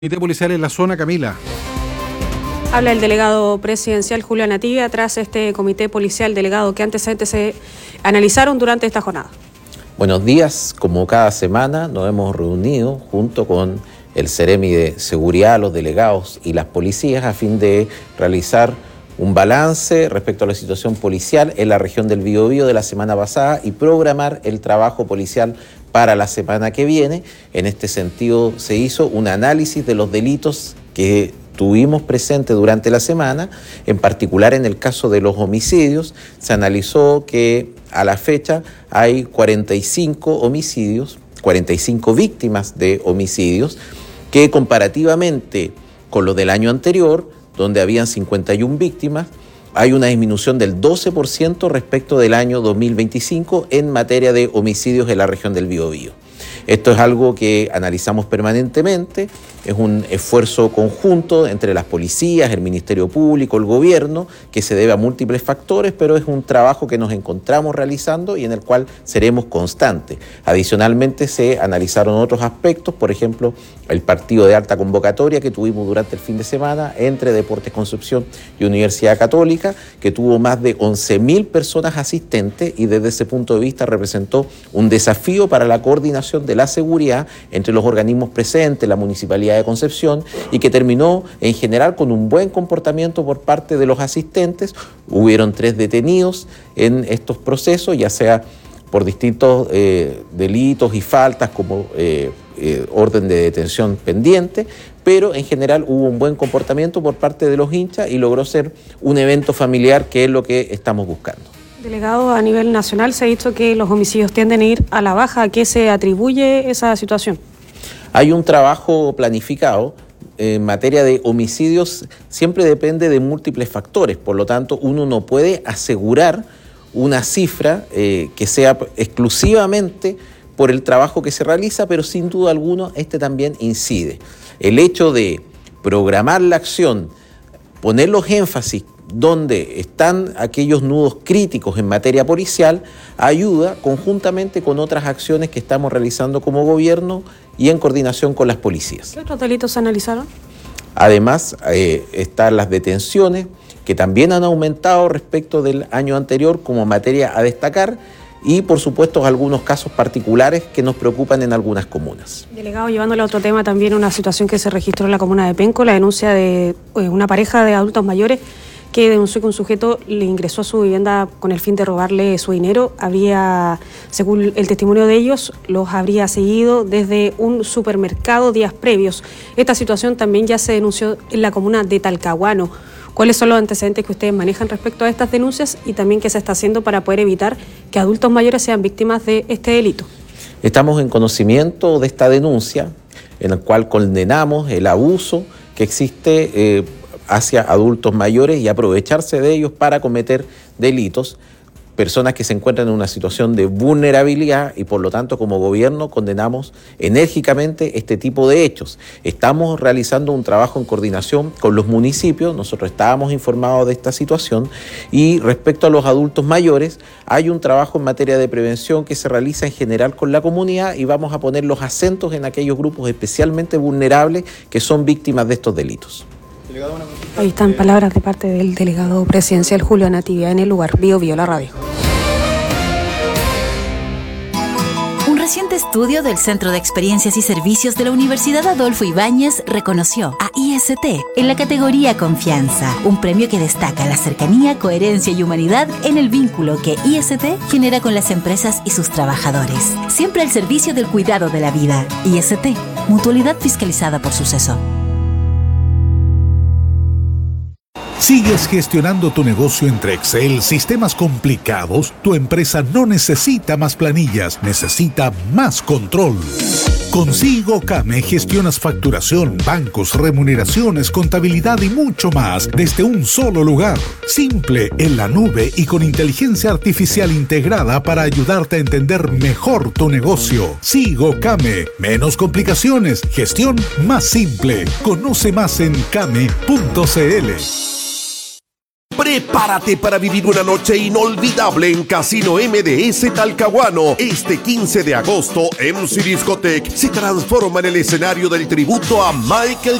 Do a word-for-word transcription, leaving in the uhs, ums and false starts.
Comité policial en la zona, Camila. Habla el delegado presidencial Julio Anativia tras este comité policial. Delegado, ¿qué antecedentes se analizaron durante esta jornada? Buenos días. Como cada semana nos hemos reunido junto con el Ceremi de Seguridad, los delegados y las policías a fin de realizar un balance respecto a la situación policial en la región del Biobío de la semana pasada y programar el trabajo policial para la semana que viene. En este sentido se hizo un análisis de los delitos que tuvimos presente durante la semana, en particular en el caso de los homicidios. Se analizó que a la fecha hay cuarenta y cinco homicidios, cuarenta y cinco víctimas de homicidios, que comparativamente con los del año anterior, donde habían cincuenta y una víctimas, hay una disminución del doce por ciento respecto del año dos mil veinticinco en materia de homicidios en la región del Biobío. Esto es algo que analizamos permanentemente, es un esfuerzo conjunto entre las policías, el Ministerio Público, el gobierno, que se debe a múltiples factores, pero es un trabajo que nos encontramos realizando y en el cual seremos constantes. Adicionalmente se analizaron otros aspectos, por ejemplo, el partido de alta convocatoria que tuvimos durante el fin de semana entre Deportes Concepción y Universidad Católica, que tuvo más de once mil personas asistentes y desde ese punto de vista representó un desafío para la coordinación de la seguridad entre los organismos presentes, la Municipalidad de Concepción, y que terminó en general con un buen comportamiento por parte de los asistentes. Hubieron tres detenidos en estos procesos, ya sea por distintos eh, delitos y faltas como eh, eh, orden de detención pendiente, pero en general hubo un buen comportamiento por parte de los hinchas y logró ser un evento familiar, que es lo que estamos buscando. Delegado, a nivel nacional se ha dicho que los homicidios tienden a ir a la baja. ¿A qué se atribuye esa situación? Hay un trabajo planificado. En materia de homicidios siempre depende de múltiples factores, por lo tanto uno no puede asegurar una cifra eh, que sea exclusivamente por el trabajo que se realiza, pero sin duda alguna este también incide. El hecho de programar la acción, poner los énfasis donde están aquellos nudos críticos en materia policial, ayuda conjuntamente con otras acciones que estamos realizando como gobierno y en coordinación con las policías. ¿Qué otros delitos se analizaron? Además, eh, están las detenciones, que también han aumentado respecto del año anterior como materia a destacar, y por supuesto algunos casos particulares que nos preocupan en algunas comunas. Delegado, llevándole a otro tema, también una situación que se registró en la comuna de Penco, la denuncia de eh, una pareja de adultos mayores que denunció que un sujeto le ingresó a su vivienda con el fin de robarle su dinero. Había, según el testimonio de ellos, los habría seguido desde un supermercado días previos. Esta situación también ya se denunció en la comuna de Talcahuano. ¿Cuáles son los antecedentes que ustedes manejan respecto a estas denuncias y también qué se está haciendo para poder evitar que adultos mayores sean víctimas de este delito? Estamos en conocimiento de esta denuncia, en la cual condenamos el abuso que existe eh, hacia adultos mayores y aprovecharse de ellos para cometer delitos, personas que se encuentran en una situación de vulnerabilidad, y por lo tanto como gobierno condenamos enérgicamente este tipo de hechos. Estamos realizando un trabajo en coordinación con los municipios, nosotros estábamos informados de esta situación, y respecto a los adultos mayores hay un trabajo en materia de prevención que se realiza en general con la comunidad, y vamos a poner los acentos en aquellos grupos especialmente vulnerables que son víctimas de estos delitos. Ahí están palabras de parte del delegado presidencial Julio Anativia en el lugar. Biobío, la radio. Un reciente estudio del Centro de Experiencias y Servicios de la Universidad Adolfo Ibáñez reconoció a I S T en la categoría Confianza, un premio que destaca la cercanía, coherencia y humanidad en el vínculo que I S T genera con las empresas y sus trabajadores. Siempre al servicio del cuidado de la vida. I S T, mutualidad fiscalizada por Suceso. ¿Sigues gestionando tu negocio entre Excel, sistemas complicados? Tu empresa no necesita más planillas, necesita más control. Con SIGOCAME gestionas facturación, bancos, remuneraciones, contabilidad y mucho más desde un solo lugar. Simple, en la nube y con inteligencia artificial integrada para ayudarte a entender mejor tu negocio. SIGOCAME, menos complicaciones, gestión más simple. Conoce más en came punto c l. Prepárate para vivir una noche inolvidable en Casino M D S Talcahuano. Este quince de agosto, M C Discotech se transforma en el escenario del tributo a Michael